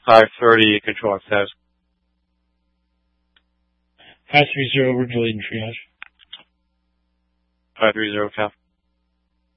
530, control on status. 530, we're deleting triage. 530, Cal.